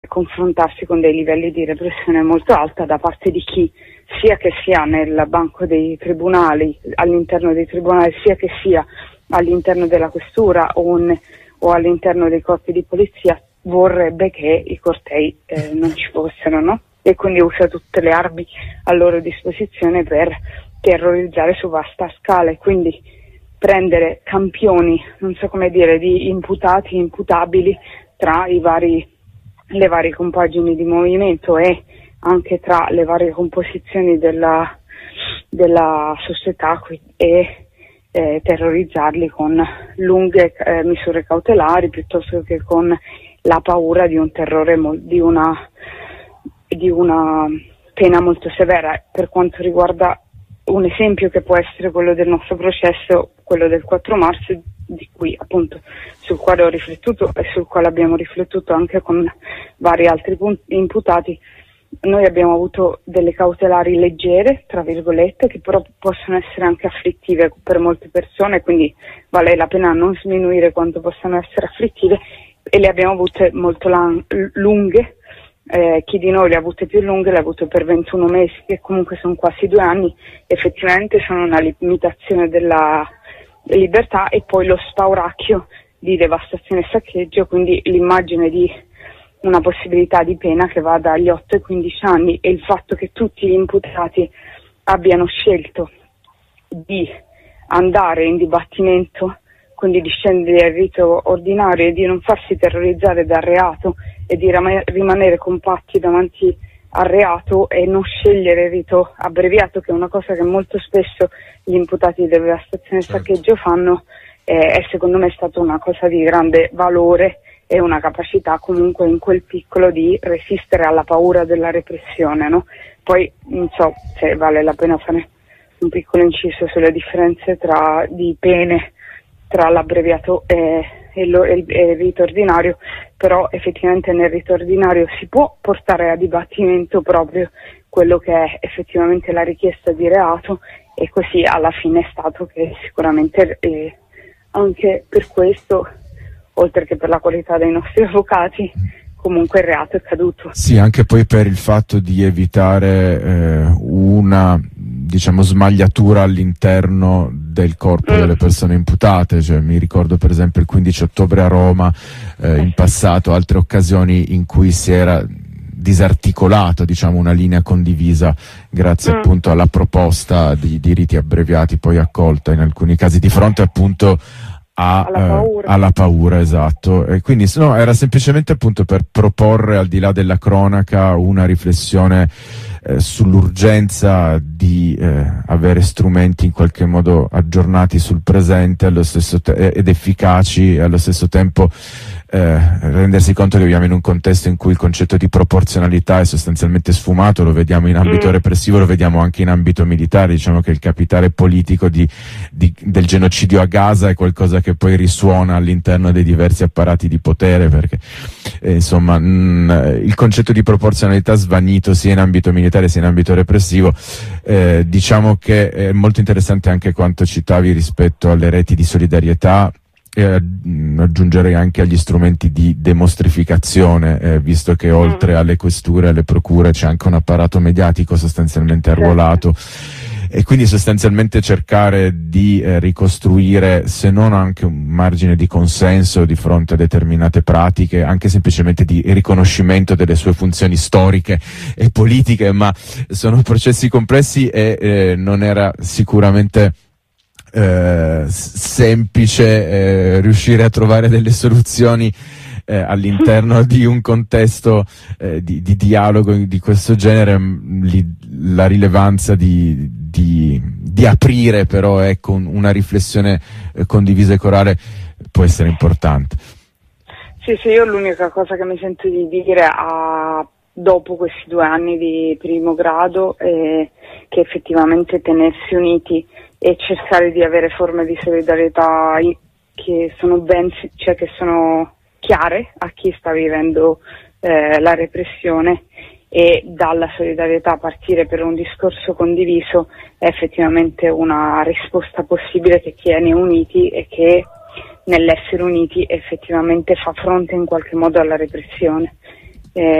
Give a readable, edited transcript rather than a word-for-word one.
confrontarsi con dei livelli di repressione molto alta da parte di chi, sia che sia nel banco dei tribunali, all'interno dei tribunali, sia che sia all'interno della questura o all'interno dei corpi di polizia, vorrebbe che i cortei non ci fossero, no? E quindi usa tutte le armi a loro disposizione per terrorizzare su vasta scala, e quindi prendere campioni, non so come dire, di imputati, imputabili tra le varie compagini di movimento e anche tra le varie composizioni della società, e terrorizzarli con lunghe misure cautelari piuttosto che con la paura di un terrore, di una pena molto severa. Per quanto riguarda un esempio che può essere quello del nostro processo, quello del 4 marzo, di cui appunto sul quale ho riflettuto e sul quale abbiamo riflettuto anche con vari altri imputati, noi abbiamo avuto delle cautelari leggere, tra virgolette, che però possono essere anche afflittive per molte persone, quindi vale la pena non sminuire quanto possano essere afflittive, e le abbiamo avute molto lunghe. Chi di noi le ha avute più lunghe le ha avute per 21 mesi, che comunque sono quasi 2 anni, effettivamente sono una limitazione della libertà, e poi lo spauracchio di devastazione e saccheggio, quindi l'immagine di una possibilità di pena che va dagli 8 ai 15 anni, e il fatto che tutti gli imputati abbiano scelto di andare in dibattimento, quindi di scendere al rito ordinario e di non farsi terrorizzare dal reato e di rimanere compatti davanti al reato e non scegliere il rito abbreviato, che è una cosa che molto spesso gli imputati di devastazione e saccheggio fanno, è secondo me stata una cosa di grande valore e una capacità comunque in quel piccolo di resistere alla paura della repressione, no? Poi non so se vale la pena fare un piccolo inciso sulle differenze di pene tra l'abbreviato e il rito ordinario, però effettivamente nel rito ordinario si può portare a dibattimento proprio quello che è effettivamente la richiesta di reato, e così alla fine è stato che sicuramente anche per questo, oltre che per la qualità dei nostri avvocati, comunque il reato è caduto. Sì, anche poi per il fatto di evitare una, diciamo, smagliatura all'interno del corpo delle persone imputate, cioè mi ricordo per esempio il 15 ottobre a Roma, in passato altre occasioni in cui si era disarticolato, diciamo, una linea condivisa grazie appunto alla proposta di riti abbreviati, poi accolta in alcuni casi di fronte appunto alla paura, esatto. E quindi no, era semplicemente appunto per proporre, al di là della cronaca, una riflessione sull'urgenza di avere strumenti in qualche modo aggiornati sul presente ed efficaci, e allo stesso tempo rendersi conto che viviamo in un contesto in cui il concetto di proporzionalità è sostanzialmente sfumato. Lo vediamo in ambito repressivo, lo vediamo anche in ambito militare. Diciamo che il capitale politico del genocidio a Gaza è qualcosa che poi risuona all'interno dei diversi apparati di potere, perché insomma il concetto di proporzionalità svanito sia in ambito militare sia in ambito repressivo. Diciamo che è molto interessante anche quanto citavi rispetto alle reti di solidarietà, e aggiungerei anche agli strumenti di demostrificazione, visto che oltre alle questure e alle procure c'è anche un apparato mediatico sostanzialmente arruolato, e quindi sostanzialmente cercare di ricostruire, se non anche un margine di consenso di fronte a determinate pratiche, anche semplicemente di riconoscimento delle sue funzioni storiche e politiche, ma sono processi complessi e non era sicuramente semplice riuscire a trovare delle soluzioni all'interno di un contesto di dialogo di questo genere. La rilevanza di aprire però, ecco, una riflessione condivisa e corale può essere importante. Sì, io l'unica cosa che mi sento di dire dopo questi 2 anni di primo grado è che effettivamente tenersi uniti e cercare di avere forme di solidarietà che sono che sono chiare a chi sta vivendo la repressione, e dalla solidarietà partire per un discorso condiviso è effettivamente una risposta possibile che tiene uniti e che nell'essere uniti effettivamente fa fronte in qualche modo alla repressione.